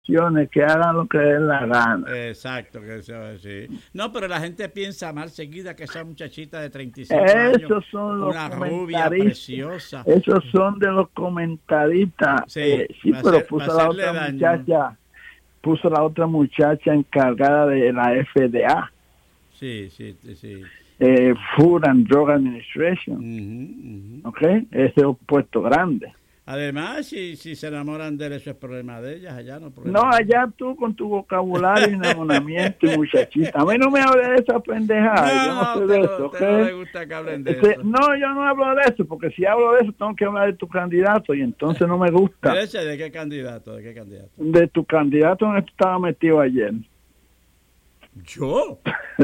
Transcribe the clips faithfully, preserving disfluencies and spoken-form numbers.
que hagan lo que den la gana. Exacto, que eso sí. No, pero la gente piensa mal seguida que esa muchachita de treinta y cinco años, Esos son los una rubia preciosa. Esos son de los comentaristas. Sí, eh, sí pero hacer, puso la otra daño. muchacha, puso la otra muchacha encargada de la F D A. Sí, sí, sí. Eh, Food and Drug Administration. Uh-huh, uh-huh. ¿Ok? Ese es un puesto grande. Además, si, si se enamoran de él, eso es problema de ellas, allá no problema. No, allá tú con tu vocabulario y enamoramiento y muchachita. A mí no me hables de esa pendejada. No, yo no, no sé te de lo, eso, te ¿ok? no le gusta que hablen de este, eso. No, yo no hablo de eso, porque si hablo de eso tengo que hablar de tu candidato y entonces no me gusta. ¿De, ese, ¿De qué candidato? ¿De qué candidato? De tu candidato en el que estaba metido ayer. ¿Yo?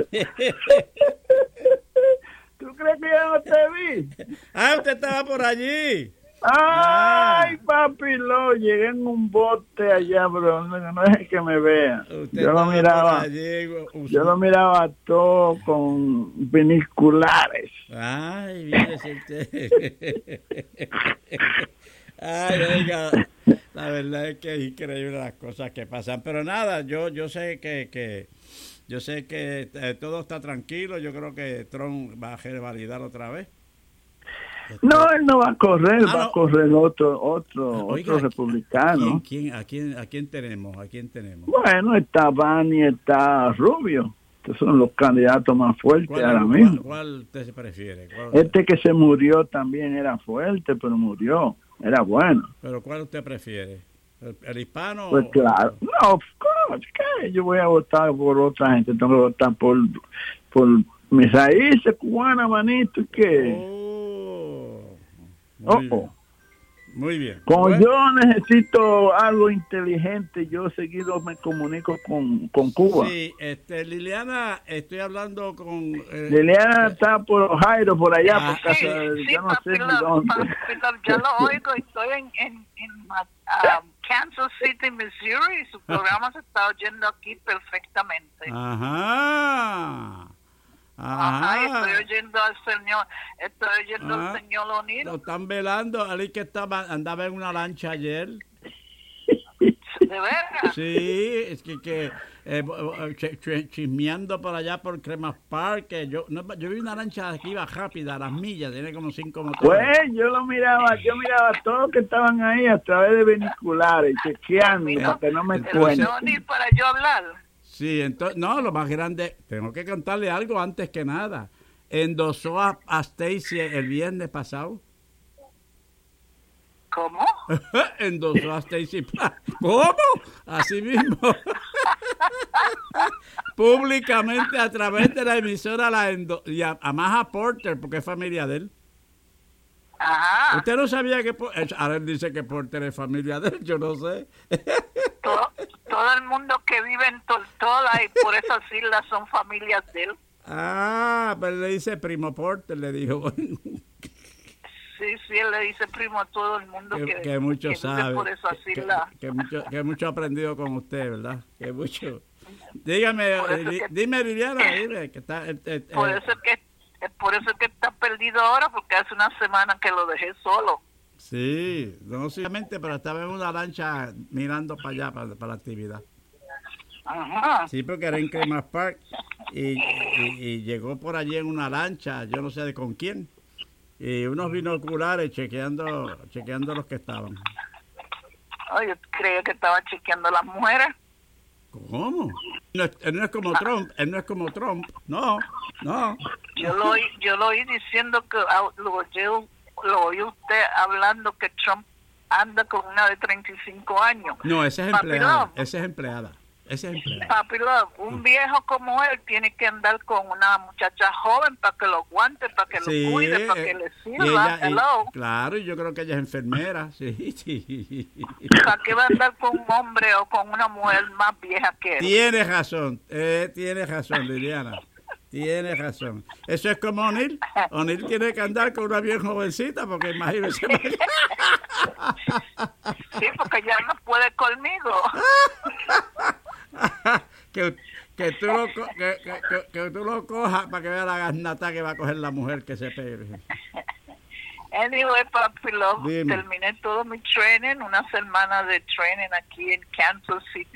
¿Tú crees que yo no te vi? Ah, usted estaba por allí. Ay, ah. papi, lo llegué en un bote allá, pero no, no es que me vean. Yo lo miraba, allí, yo lo miraba todo con binoculares. Ay, mire usted. Ay, oiga, la verdad es que es increíble las cosas que pasan, pero nada, yo yo sé que que yo sé que eh, todo está tranquilo. Yo creo que Trump va a revalidar otra vez. No, él no va a correr, ah, va no. a correr otro otro Oiga, otro republicano. ¿quién, quién, a, quién, ¿A quién tenemos? ¿A quién tenemos? Bueno, está Bani, está Rubio. Estos son los candidatos más fuertes ahora mismo. ¿Cuál, cuál usted se prefiere? ¿Cuál este que se murió también era fuerte, pero murió. Era bueno. ¿Pero cuál usted prefiere? ¿El, el hispano? Pues o... claro. No, of course, ¿qué? Yo voy a votar por otra gente. Tengo que votar por, por mis raíces cubanas, manito. ¿Qué? Oh. Muy, oh, bien. Oh. Muy bien. Como bueno. yo necesito algo inteligente, yo seguido me comunico con, con Cuba. Sí, este, Liliana, estoy hablando con... Eh, Liliana eh, está por Ohio, por allá, ah, por casa, sí, yo sí, no sé papi, dónde. Papi, yo lo oigo, estoy en, en, en um, Kansas City, Missouri, y su programa se está oyendo aquí perfectamente. Ajá. Ajá, Ajá, estoy oyendo al señor, estoy oyendo Ajá. al señor O'Neill. Lo están velando, Ali que estaba, andaba en una lancha ayer. ¿De veras? Sí, es que, que eh, ch ch chismeando por allá por Cremas Park, que yo no, yo vi una lancha que iba rápida, a las millas, tiene como cinco motores. Pues yo lo miraba, yo miraba a todos que estaban ahí a través de binoculares, chequeando, para que no me cuenten. O'Neill para yo hablar. Sí, entonces, no, lo más grande, tengo que contarle algo antes que nada. Endosó a, a Stacy el viernes pasado. ¿Cómo? Endosó a Stacy. ¿Cómo? Así mismo. Públicamente a través de la emisora la endo y a, a Maja Porter, porque es familia de él. Ajá. ¿Usted no sabía que ahora él dice que Porter es familia de él? Yo no sé. Todo, todo el mundo que vive en Tortola y por esas islas son familias de él. Ah, pero le dice primo Porter, le dijo. Sí, sí, él le dice primo a todo el mundo que, que, que mucho que sabe, por esas islas. Que, que, mucho, que mucho ha aprendido con usted, ¿verdad? Que mucho. Dígame, li, que, dime Liliana, dime, que está... Eh, eh, por eso es que por eso es que está perdido ahora, porque hace una semana que lo dejé solo. Sí, no solamente, pero estaba en una lancha mirando para allá, para, para la actividad. Ajá. Sí, porque era en Cremas Park y, y, y llegó por allí en una lancha, yo no sé de con quién, y unos binoculares chequeando chequeando los que estaban. Oh, yo creía que estaba chequeando las mujeres. ¿Cómo? No, él no es como ah. Trump, él no es como Trump, no, no. Yo lo oí, yo lo oí diciendo que lo oí, lo oí usted hablando que Trump anda con una de treinta y cinco años. No, ese es empleada, ese es empleada. Ese es empleado. Papi Love, un viejo como él tiene que andar con una muchacha joven para que lo aguante, para que sí, lo cuide, para que le sirva. Ella, Hello. Y, claro, yo creo que ella es enfermera. Sí, sí. ¿Para qué va a andar con un hombre o con una mujer más vieja que él? Tiene razón, eh, tiene razón, Liliana. Tiene razón. Eso es como O'Neill. O'Neill tiene que andar con una bien jovencita, porque imagínese. Sí, porque ya no puede conmigo. que, que, tú lo, que, que, que, que tú lo cojas para que vea la garnata que va a coger la mujer que se pegue. Anyway, papi, love, Dime. terminé todo mi training, una semana de training aquí en Kansas City,